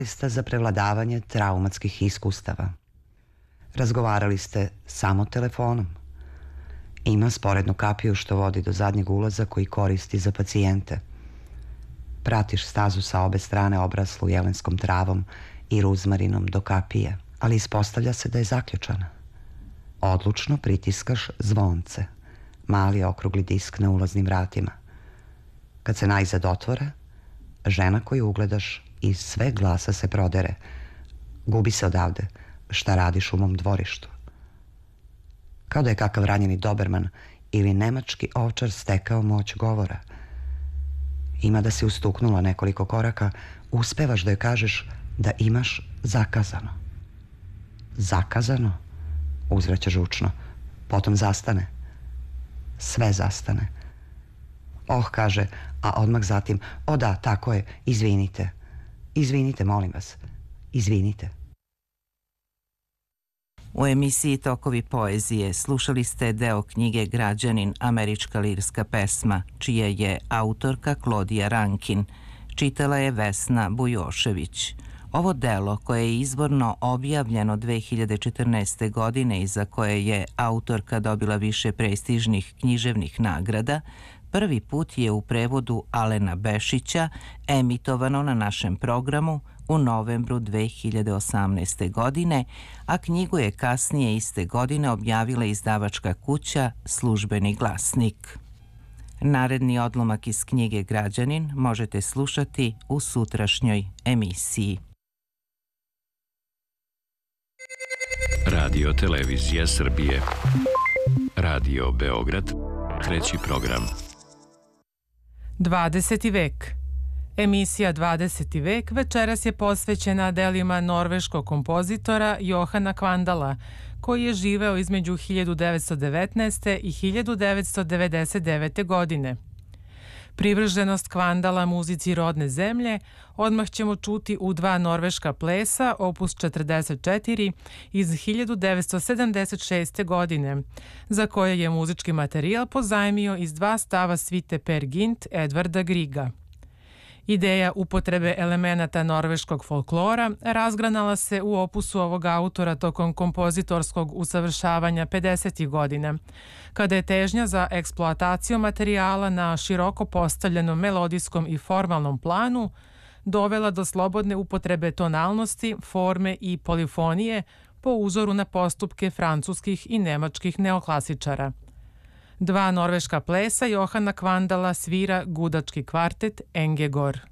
Ste za prevladavanje traumatskih iskustava. Razgovarali ste samo telefonom. Ima sporednu kapiju što vodi do zadnjeg ulaza koji koristi za pacijente. Pratiš stazu sa obe strane obraslu jelenskom travom i ruzmarinom do kapije, ali ispostavlja se da je zaključana. Odlučno pritiskaš zvonce, mali okrugli disk na ulaznim vratima. Kad se najzad otvore, žena koju ugledaš iz sve glasa se prodere. Gubi se odavde. Šta radiš u mom dvorištu? Kao da je kakav ranjeni doberman ili nemački ovčar stekao moć govora. Ima da si ustuknula nekoliko koraka, uspevaš da joj kažeš da imaš zakazano. Zakazano? Uzvraća žučno. Potom zastane. Sve zastane. Oh, kaže, a odmah zatim, o da, tako je, izvinite. Izvinite, molim vas. Izvinite. U emisiji Tokovi poezije slušali ste deo knjige Građanin, američka lirska pesma, čija je autorka Klodija Rankin. Čitala je Vesna Bujošević. Ovo delo, koje je izvorno objavljeno 2014. godine i za koje je autorka dobila više prestižnih književnih nagrada, prvi put je u prevodu Alena Bešića emitovano na našem programu u novembru 2018. godine, a knjigu je kasnije iste godine objavila izdavačka kuća Službeni glasnik. Naredni odlomak iz knjige Građanin možete slušati u sutrašnjoj emisiji. Radio Televizija Srbije. Radio Beograd. Treći program. 20. vek. Emisija 20. vek večeras je posvećena delima norveškog kompozitora Johana Kvandala, koji je živeo između 1919. i 1999. godine. Privrženost Kvandala muzici rodne zemlje odmah ćemo čuti u dva norveška plesa, opus 44 iz 1976. godine, za koje je muzički materijal pozajmio iz dva stava svite Per Gynt Edvarda Griega. Ideja upotrebe elemenata norveškog folklora razgranala se u opusu ovog autora tokom kompozitorskog usavršavanja 50. godina, kada je težnja za eksploatacijom materijala na široko postavljenom melodijskom i formalnom planu dovela do slobodne upotrebe tonalnosti, forme i polifonije po uzoru na postupke francuskih i nemačkih neoklasičara. Dva norveška plesa Johana Kvandala svira gudački kvartet Engegor.